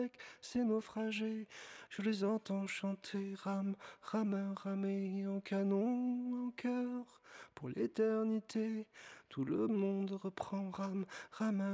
ces naufragés, je les entends chanter, rame, rameur, ramé, en canon, en chœur, pour l'éternité, tout le monde reprend, rame, rameur.